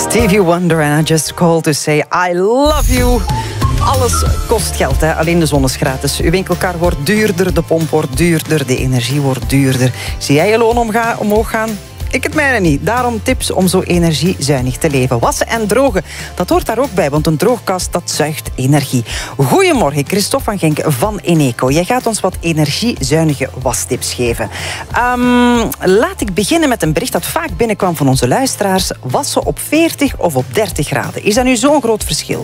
Stevie Wonder and I just called to say I love you. Alles kost geld, hè? Alleen de zon is gratis. Uw winkelkar wordt duurder, de pomp wordt duurder, de energie wordt duurder. Zie jij je loon omhoog gaan? Ik het mijne niet. Daarom tips om zo energiezuinig te leven. Wassen en drogen, dat hoort daar ook bij, want een droogkast dat zuigt energie. Goedemorgen, Christophe van Genk van Eneco. Jij gaat ons wat energiezuinige wastips geven. Laat ik beginnen met een bericht dat vaak binnenkwam van onze luisteraars. Wassen op 40 of op 30 graden. Is dat nu zo'n groot verschil?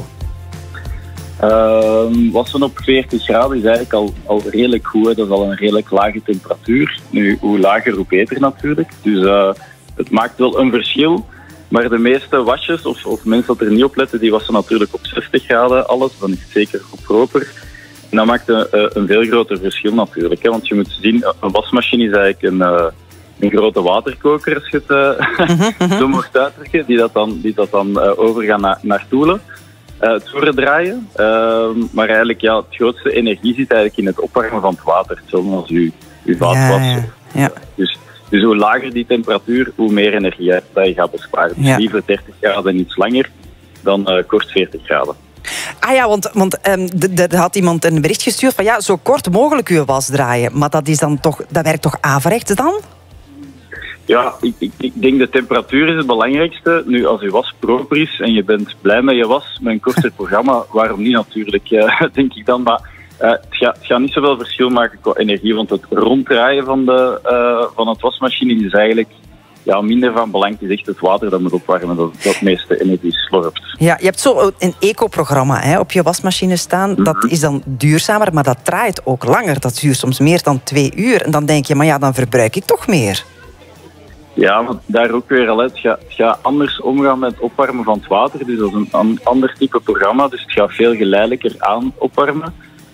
Wassen op 40 graden is eigenlijk al redelijk goed. Hè. Dat is al een redelijk lage temperatuur. Nu, hoe lager, hoe beter natuurlijk. Dus het maakt wel een verschil. Maar de meeste wasjes, of mensen dat er niet op letten, die wassen natuurlijk op 60 graden alles. Dan is het zeker goedkoper. En dat maakt een veel groter verschil natuurlijk. Hè. Want je moet zien, een wasmachine is eigenlijk een grote waterkoker, als je het zo mocht uitdrukken, die dat dan overgaan naar toelen. Het voordraaien. Maar eigenlijk, ja, het grootste energie zit eigenlijk in het opwarmen van het water. Hetzelfde als uw vaatwas. Ja. Dus hoe lager die temperatuur, hoe meer energie dat je gaat besparen. Dus liever 30 graden en iets langer dan kort 40 graden. Ah ja, want er had iemand een bericht gestuurd van ja, zo kort mogelijk uw was draaien. Maar dat werkt toch averechts dan? Ja, ik denk de temperatuur is het belangrijkste. Nu, als je was proper is en je bent blij met je was, met een korter programma, waarom niet natuurlijk, denk ik dan. Maar het gaat niet zoveel verschil maken qua energie, want het ronddraaien van het wasmachine is eigenlijk minder van belang. Het is echt het water dat moet opwarmen, dat het meeste energie slorpt. Ja, je hebt zo een eco-programma op je wasmachine staan. Dat is dan duurzamer, maar dat draait ook langer. Dat duurt soms meer dan 2 uur. En dan denk je, maar ja, dan verbruik ik toch meer. Ja, maar daar ook weer al uit. Het gaat anders omgaan met het opwarmen van het water. Dus dat is een ander type programma. Dus het gaat veel geleidelijker aan opwarmen.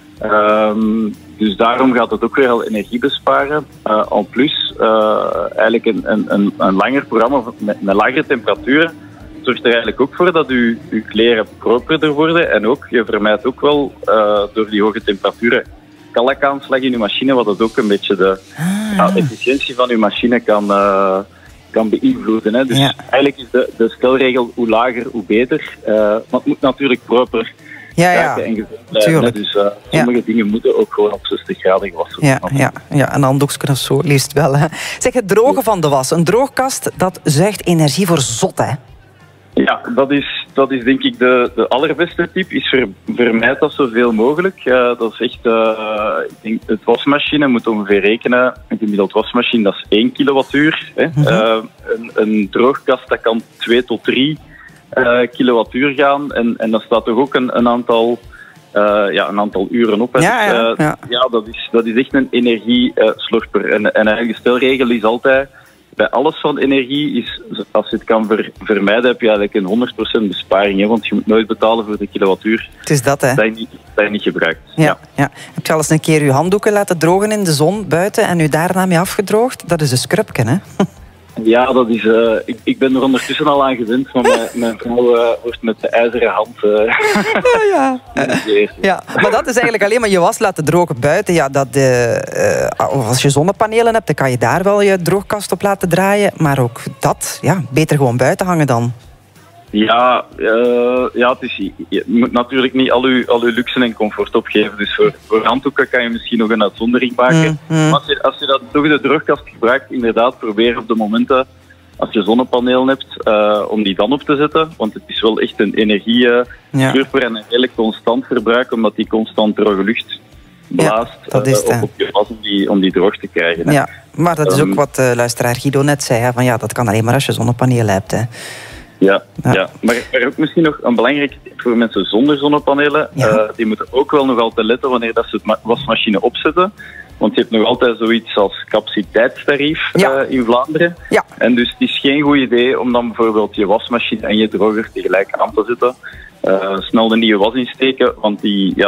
Dus daarom gaat het ook weer al energie besparen. En plus, eigenlijk een langer programma met lagere temperaturen zorgt er eigenlijk ook voor dat uw kleren properder worden. En ook, je vermijdt ook wel door die hoge temperaturen kalkaanslag in uw machine, wat het ook een beetje de efficiëntie van uw machine kan beïnvloeden. Hè. Dus eigenlijk is de stelregel hoe lager, hoe beter. Maar het moet natuurlijk proper raken en gezond blijven. Dus sommige dingen moeten ook gewoon op 60 graden gewassen worden. Ja, een handdoekje of zo, liefst wel. Hè. Zeg, het drogen van de was. Een droogkast, dat zuigt energie voor zot, hè? Ja, dat is denk ik de allerbeste tip. Is vermijd dat zoveel mogelijk. Dat is echt, ik denk, het wasmachine moet ongeveer rekenen. Een gemiddeld wasmachine, dat is 1 kilowattuur. Hè. Een droogkast, dat kan 2 tot 3 kilowattuur gaan. En dat staat toch ook een aantal uren op. Dat is echt een energieslorper. En eigenlijk de stelregel is altijd, bij alles van energie is, als je het kan vermijden, heb je eigenlijk een 100% besparing. Hè? Want je moet nooit betalen voor de kilowattuur. Het is dat, hè? Dat je niet gebruikt. Ja. Heb je al eens een keer je handdoeken laten drogen in de zon buiten en u daarna mee afgedroogd? Dat is een scrubken, hè? Ja, dat is. Ik ben er ondertussen al aan gewend, maar mijn vrouw wordt met de ijzeren hand. Ja, maar dat is eigenlijk alleen maar je was laten drogen buiten. Ja, of als je zonnepanelen hebt, dan kan je daar wel je droogkast op laten draaien. Maar ook dat, beter gewoon buiten hangen dan. Ja, het is, je moet natuurlijk niet al uw luxe en comfort opgeven. Dus voor handdoeken kan je misschien nog een uitzondering maken. Maar als je dat toch de droogkast gebruikt, inderdaad, probeer op de momenten, als je zonnepanelen hebt, om die dan op te zetten. Want het is wel echt een energieslurper en een redelijk constant verbruik, omdat die constant droge lucht blaast op je was om die droog te krijgen. Hè. Ja, maar dat is ook wat luisteraar Guido net zei. Hè, van ja, dat kan alleen maar als je zonnepanelen hebt. Hè. Ja. Maar ook misschien nog een belangrijke tip voor mensen zonder zonnepanelen. Die moeten ook wel nog altijd letten wanneer dat ze het wasmachine opzetten. Want je hebt nog altijd zoiets als capaciteitstarief in Vlaanderen. Ja. En dus het is geen goed idee om dan bijvoorbeeld je wasmachine en je droger tegelijk aan te zetten. Snel de nieuwe was insteken, want die